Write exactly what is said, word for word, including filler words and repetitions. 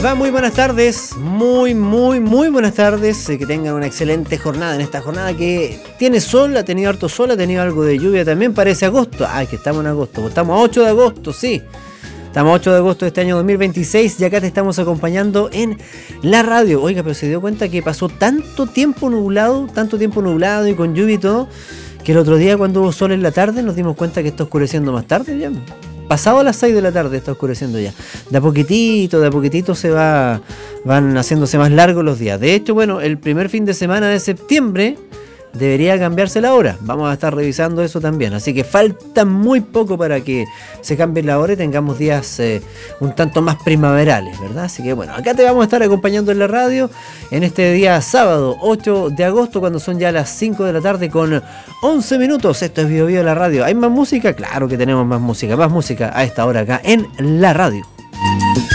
Va, muy buenas tardes, muy, muy, muy buenas tardes, eh, que tengan una excelente jornada en esta jornada que tiene sol, ha tenido harto sol, ha tenido algo de lluvia también, parece agosto, ay, que estamos en agosto, estamos a ocho de agosto, sí, estamos a ocho de agosto de este año dos mil veintiséis y acá te estamos acompañando en la radio. Oiga, pero se dio cuenta que pasó tanto tiempo nublado, tanto tiempo nublado y con lluvia y todo, que el otro día cuando hubo sol en la tarde nos dimos cuenta que está oscureciendo más tarde ya. Pasado las seis de la tarde está oscureciendo ya. De a poquitito, de a poquitito se va, van haciéndose más largos los días. De hecho, bueno, el primer fin de semana de septiembre debería cambiarse la hora. Vamos a estar revisando eso también. Así que falta muy poco para que se cambie la hora y tengamos días eh, un tanto más primaverales, ¿verdad? Así que bueno, acá te vamos a estar acompañando en la radio en este día sábado ocho de agosto, cuando son ya las cinco de la tarde con once minutos. Esto es Bio Bio de la radio. ¿Hay más música? Claro que tenemos más música, más música a esta hora acá en la radio.